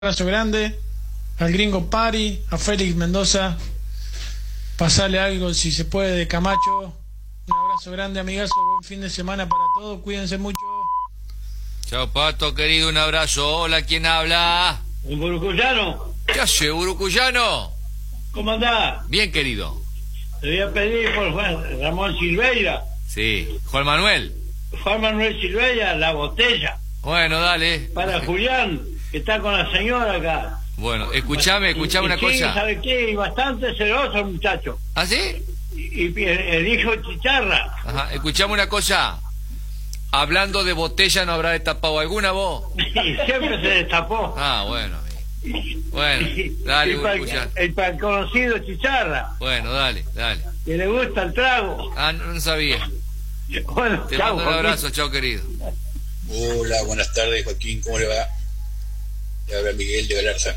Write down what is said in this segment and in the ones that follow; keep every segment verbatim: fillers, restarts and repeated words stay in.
abrazo grande al Gringo Pari, a Félix Mendoza, pasarle algo si se puede de Camacho. Un abrazo grande, amigazo, buen fin de semana para todos, cuídense mucho. Chao, Pato, querido, un abrazo. Hola, ¿quién habla? Un burucuyano. ¿Qué hace, burucuyano? ¿Cómo andás? Bien, querido. Te voy a pedir por Juan Ramón Silveira. Sí, Juan Manuel. Juan Manuel Silveira, la botella. Bueno, dale. Para Julián, que está con la señora acá. Bueno, escuchame, escuchame una y, y sí, cosa. ¿sabe qué? Y bastante celoso el muchacho. ¿Ah, sí? Y, y el hijo Chicharra. Ajá, escuchame una cosa. Hablando de botella, ¿no habrá destapado alguna vos? Y siempre se destapó. Ah, bueno. Bueno, dale, y para, burucuyano. el, para el conocido Chicharra. Bueno, dale, dale. Que le gusta el trago. Ah, no, no sabía. Bueno, Te chao, mando un abrazo, chao, querido. Hola, buenas tardes, Joaquín, ¿cómo le va? Le habla Miguel de Galarza.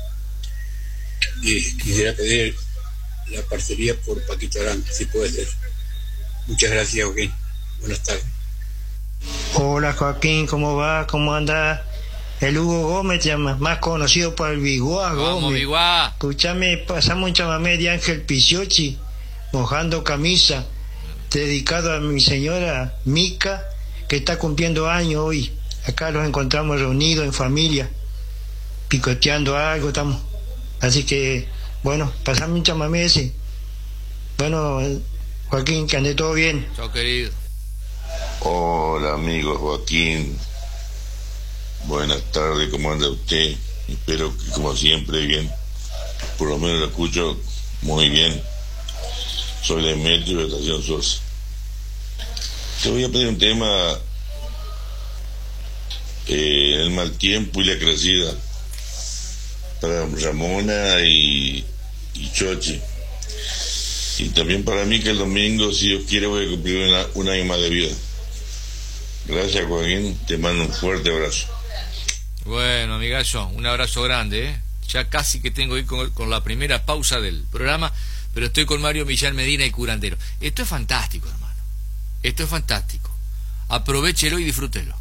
Y quisiera pedir la parcería por Paquito Arán, si puede ser. Muchas gracias, Joaquín. Buenas tardes. Hola, Joaquín, ¿cómo va? ¿Cómo anda? El Hugo Gómez, llama, más conocido por el Biguá Gómez. Vamos, Biguá. Escuchame, pasamos un chamamé de Ángel Piciochi, mojando camisa, dedicado a mi señora Mica, que está cumpliendo años hoy. Acá los encontramos reunidos en familia, picoteando algo, estamos. Así que, bueno, pasame un chamamé ese. Bueno, Joaquín, que ande todo bien. Chao, querido. Hola, amigo Joaquín. Buenas tardes, ¿cómo anda usted? Espero que, como siempre, bien. Por lo menos lo escucho muy bien. Soy de Metro de Estación Sosa. Te voy a pedir un tema, eh, el mal tiempo y la crecida, para Ramona y, y Chochi. Y también para mí, que el domingo, si Dios quiere, voy a cumplir una, un año más de vida. Gracias, Joaquín, te mando un fuerte abrazo. Bueno, amigazo, un abrazo grande, ¿eh? Ya casi que tengo que ir con, con la primera pausa del programa, pero estoy con Mario Millán Medina y Curandero. Esto es fantástico, hermano. Esto es fantástico. Aprovéchelo y disfrútelo.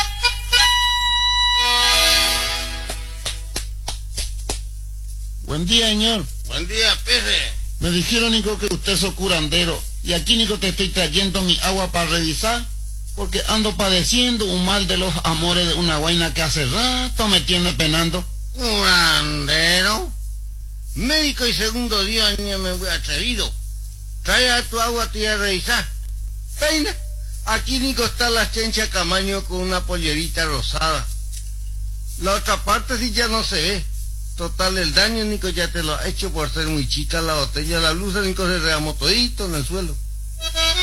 Buen día, señor. Buen día, Peje. Me dijeron, Nico, que usted es curandero. Y aquí, Nico, te estoy trayendo mi agua para revisar, porque ando padeciendo un mal de los amores de una vaina que hace rato me tiene penando. ¿Curandero? Médico y segundo día, niño, me voy atrevido. Trae a tu agua, te voy a revisar. Peina. Aquí, Nico, está la chencha Camaño con una pollerita rosada. La otra parte sí ya no se ve. Total, el daño, Nico, ya te lo ha hecho por ser muy chica la botella. La luz, Nico, se reamó todito en el suelo.